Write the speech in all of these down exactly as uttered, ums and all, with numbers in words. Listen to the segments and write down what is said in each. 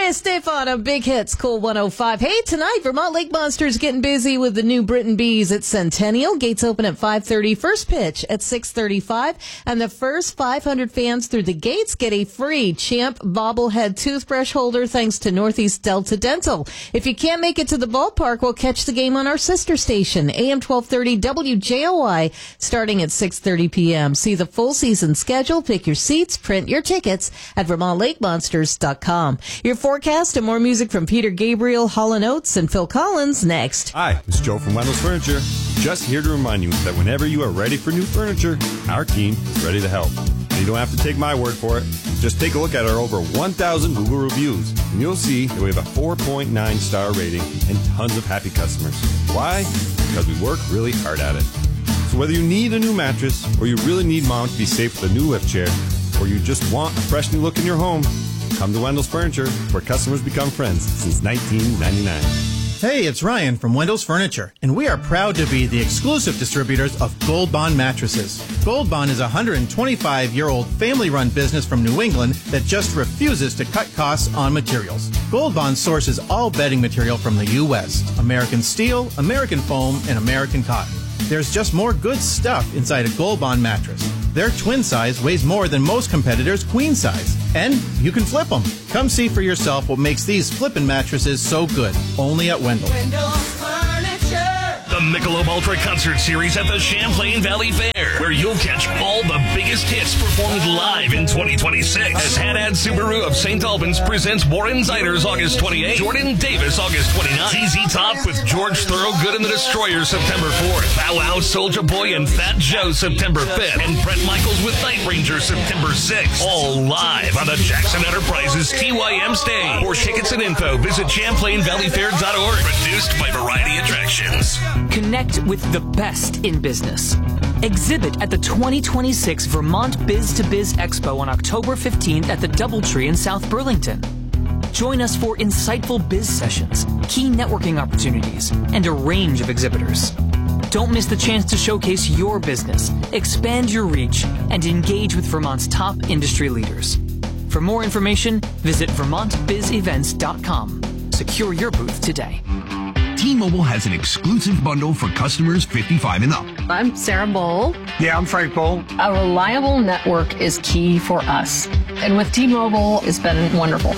Gloria Estefan on Big Hits, Cool one oh five. Hey, tonight, Vermont Lake Monsters getting busy with the new Britain Bees at Centennial. Gates open at five thirty. First pitch at six thirty-five. And the first five hundred fans through the gates get a free Champ bobblehead toothbrush holder thanks to Northeast Delta Dental. If you can't make it to the ballpark, we'll catch the game on our sister station, A M twelve thirty W J O I, starting at six thirty p.m. See the full season schedule, pick your seats, print your tickets at vermont lake monsters dot com. Your forecast and more music from Peter Gabriel, Hall and Oates, and Phil Collins next. Hi, it's Joe from Wendell's Furniture. Just here to remind you that whenever you are ready for new furniture, our team is ready to help. And you don't have to take my word for it. Just take a look at our over one thousand Google reviews, and you'll see that we have a four point nine star rating and tons of happy customers. Why? Because we work really hard at it. So whether you need a new mattress, or you really need Mom to be safe with a new lift chair, or you just want a fresh new look in your home, come to Wendell's Furniture, where customers become friends since nineteen ninety-nine. Hey, it's Ryan from Wendell's Furniture, and we are proud to be the exclusive distributors of Gold Bond mattresses. Gold Bond is a one hundred twenty-five-year-old family-run business from New England that just refuses to cut costs on materials. Gold Bond sources all bedding material from the U S, American steel, American foam, and American cotton. There's just more good stuff inside a Gold Bond mattress. Their twin size weighs more than most competitors' queen size. And you can flip them. Come see for yourself what makes these flippin' mattresses so good. Only at Wendell. Wendell's Furniture. The Michelob Ultra Concert Series at the Champlain Valley Fair, where you'll catch all the biggest hits performed live in twenty twenty-six. As Haddad Subaru of Saint Albans presents Warren Ziders August twenty-eighth, Jordan Davis August twenty-ninth, Z Z Top with George Thorogood and the Destroyers September fourth, Bow Wow, Soulja Boy, and Fat Joe September fifth, and Brett Michaels with Night Ranger September sixth. All live on the Jackson Enterprises T Y M stage. For tickets and info, visit champlain valley fair dot org. Produced by Variety Attractions. Connect with the best in business. Exhibit at the twenty twenty-six Vermont Biz to Biz Expo on October fifteenth at the Doubletree in South Burlington. Join us for insightful biz sessions, key networking opportunities, and a range of exhibitors. Don't miss the chance to showcase your business, expand your reach, and engage with Vermont's top industry leaders. For more information, visit vermont biz events dot com. Secure your booth today. T-Mobile has an exclusive bundle for customers fifty-five and up. I'm Sarah Bowl. Yeah, I'm Frank Bowl. A reliable network is key for us. And with T-Mobile, it's been wonderful.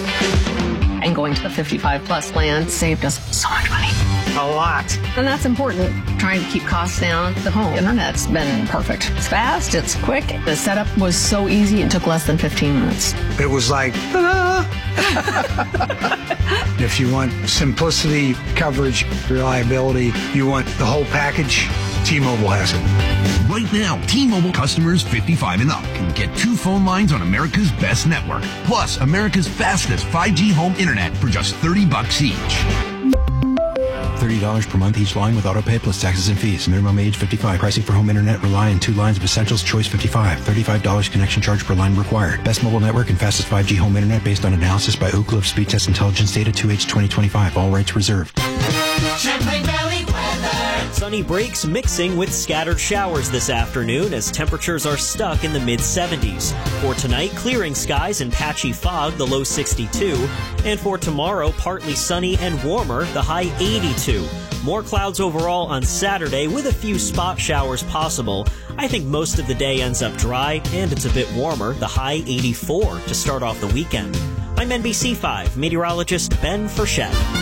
And going to the fifty-five plus plan saved us so much money. A lot. And that's important. Trying to keep costs down. The home internet's been perfect. It's fast, it's quick. The setup was so easy, it took less than fifteen minutes. It was like, ta-da! If you want simplicity, coverage, reliability, you want the whole package, T-Mobile has it. Right now, T-Mobile customers fifty-five and up can get two phone lines on America's best network, plus America's fastest five G home internet for just thirty bucks each. thirty dollars per month each line with autopay plus taxes and fees. Minimum age fifty-five. Pricing for home internet rely on two lines of Essentials Choice fifty-five. thirty-five dollars connection charge per line required. Best mobile network and fastest five G home internet based on analysis by Ookla of Speed Test Intelligence Data two H twenty twenty-five. All rights reserved. Champlain Valley weather. Sunny breaks mixing with scattered showers this afternoon as temperatures are stuck in the mid seventies. For tonight, clearing skies and patchy fog, the low sixty-two. And for tomorrow, partly sunny and warmer, the high eighty-two. More clouds overall on Saturday with a few spot showers possible. I think most of the day ends up dry and it's a bit warmer, the high eighty-four to start off the weekend. I'm N B C five meteorologist Ben Frechette.